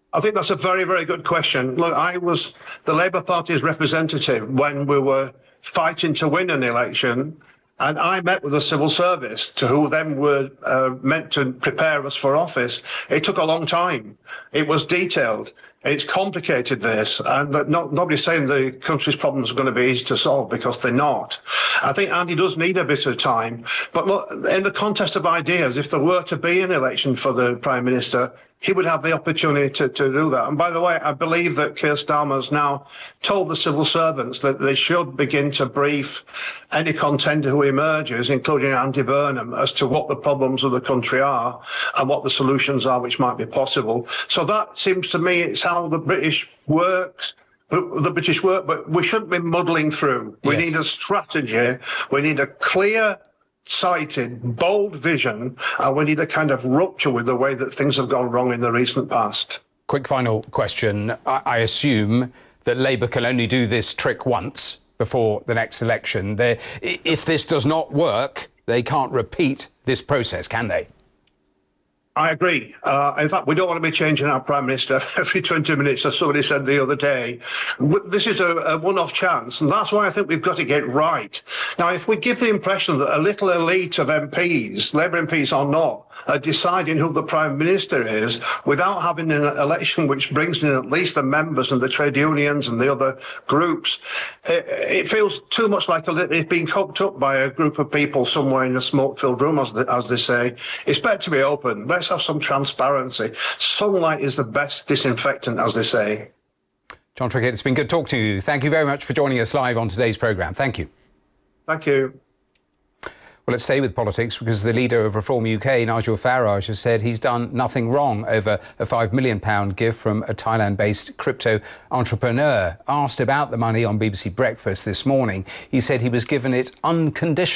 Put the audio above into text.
I think that's a very, very good question. Look, I was the Labour Party's representative when we were fighting to win an election, and I met with the civil service, to who then were meant to prepare us for office. It took a long time. It was detailed. It's complicated, this, and that nobody's saying the country's problems are going to be easy to solve, because they're not. I think Andy does need a bit of time. But look, in the contest of ideas, if there were to be an election for the Prime Minister, he would have the opportunity to do that. And by the way, I believe that Keir Starmer's now told the civil servants that they should begin to brief any contender who emerges, including Andy Burnham, as to what the problems of the country are and what the solutions are which might be possible. So that seems to me it's how the British works. But we shouldn't be muddling through. We need a strategy. We need a clear sighted, bold vision, and we need a kind of rupture with the way that things have gone wrong in the recent past. Quick final question. I assume that Labour can only do this trick once before the next election. If this does not work, they can't repeat this process, can they? I agree. In fact, we don't want to be changing our Prime Minister every 20 minutes, as somebody said the other day. This is a one-off chance, and that's why I think we've got to get right. Now, if we give the impression that a little elite of MPs, Labour MPs or not, are deciding who the Prime Minister is without having an election which brings in at least the members and the trade unions and the other groups, it feels too much like it's being cooked up by a group of people somewhere in a smoke-filled room, as they say. It's better to be open. Let's have some transparency. Sunlight is the best disinfectant, as they say. John Trickett, it's been good talking to you. Thank you very much for joining us live on today's programme. Thank you. Thank you. Well, let's stay with politics, because the leader of Reform UK, Nigel Farage, has said he's done nothing wrong over a £5 million gift from a Thailand-based crypto entrepreneur. Asked about the money on BBC Breakfast this morning, he said he was given it unconditionally.